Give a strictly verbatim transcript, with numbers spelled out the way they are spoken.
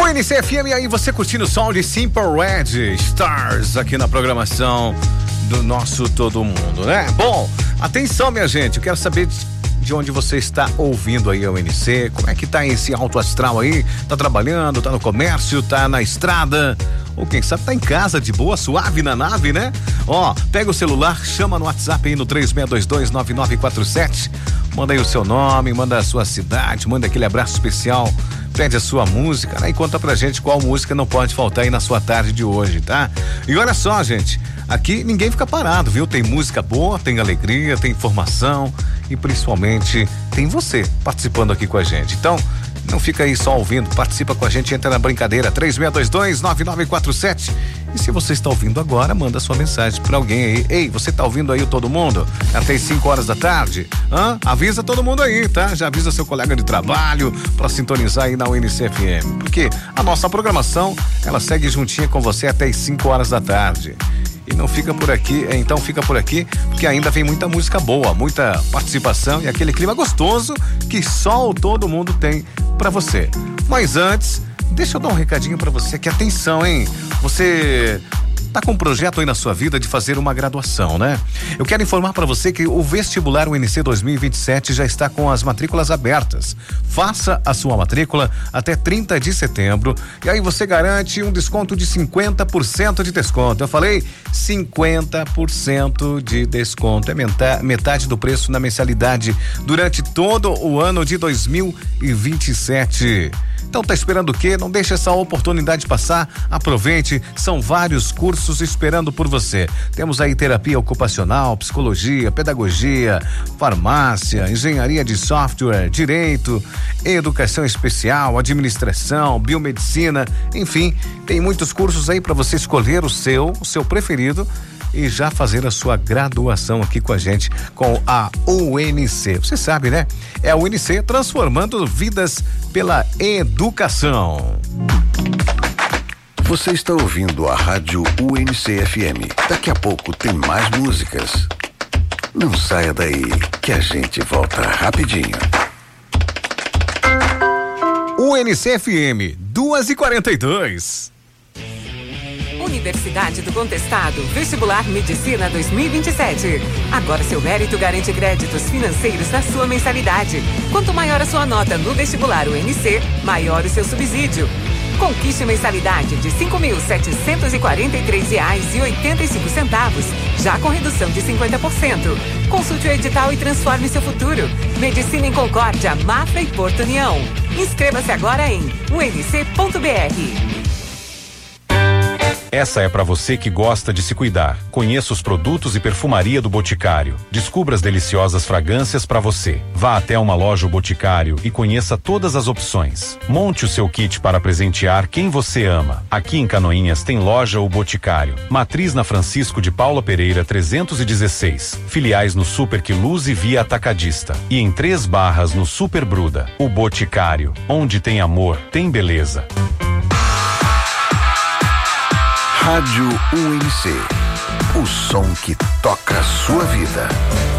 O N C F M aí, você curtindo o som de Simple Red Stars aqui na programação do nosso Todo Mundo, né? Bom, atenção, minha gente, eu quero saber de, de onde você está ouvindo aí o N C, como é que tá esse alto astral aí? Tá trabalhando, tá no comércio, tá na estrada, ou quem sabe tá em casa de boa, suave na nave, né? Ó, pega o celular, chama no WhatsApp aí no três seis dois dois nove nove quatro sete, manda aí o seu nome, manda a sua cidade, manda aquele abraço especial, pede a sua música, né? E conta pra gente qual música não pode faltar aí na sua tarde de hoje, tá? E olha só, gente, aqui ninguém fica parado, viu? Tem música boa, tem alegria, tem informação e principalmente tem você participando aqui com a gente. Então, não fica aí só ouvindo, participa com a gente, entra na brincadeira, três seis dois dois nove nove quatro sete. E se você está ouvindo agora, manda sua mensagem pra alguém aí. Ei, você tá ouvindo aí o Todo Mundo? Até as cinco horas da tarde? Hã? Avisa todo mundo aí, tá? Já avisa seu colega de trabalho pra sintonizar aí na U N C F M. Porque a nossa programação, ela segue juntinha com você até as cinco horas da tarde. E não fica por aqui, então fica por aqui, porque ainda vem muita música boa, muita participação e aquele clima gostoso que só o Todo Mundo tem pra você. Mas antes, deixa eu dar um recadinho pra você aqui, atenção, hein? Você tá com um projeto aí na sua vida de fazer uma graduação, né? Eu quero informar para você que o vestibular U N C dois mil e vinte e sete já está com as matrículas abertas. Faça a sua matrícula até trinta de setembro e aí você garante um desconto de cinquenta por cento de desconto. Eu falei cinquenta por cento de desconto, é metade do preço na mensalidade durante todo o ano de dois mil e vinte e sete. Então tá esperando o quê? Não deixe essa oportunidade passar, aproveite, são vários cursos esperando por você. Temos aí terapia ocupacional, psicologia, pedagogia, farmácia, engenharia de software, direito, educação especial, administração, biomedicina, enfim, tem muitos cursos aí para você escolher o seu, o seu preferido e já fazer a sua graduação aqui com a gente, com a U N C. Você sabe, né? É a U N C transformando vidas pela educação. Você está ouvindo a rádio U N C F M. Daqui a pouco tem mais músicas. Não saia daí, que a gente volta rapidinho. U N C F M, duas e quarenta e dois. Universidade do Contestado, Vestibular Medicina dois mil e vinte e sete. Agora seu mérito garante créditos financeiros na sua mensalidade. Quanto maior a sua nota no vestibular U N C, maior o seu subsídio. Conquiste mensalidade de cinco mil setecentos e quarenta e três reais e oitenta e cinco centavos, já com redução de cinquenta por cento. Consulte o edital e transforme seu futuro. Medicina em Concórdia, Mafra e Porto União. Inscreva-se agora em u n c ponto b r. Essa é para você que gosta de se cuidar. Conheça os produtos e perfumaria do Boticário. Descubra as deliciosas fragrâncias para você. Vá até uma loja O Boticário e conheça todas as opções. Monte o seu kit para presentear quem você ama. Aqui em Canoinhas tem loja O Boticário. Matriz na Francisco de Paula Pereira trezentos e dezesseis. Filiais no Super Quiluz e Via Atacadista. E em Três Barras no Super Bruda. O Boticário. Onde tem amor, tem beleza. Rádio U N C, o som que toca a sua vida.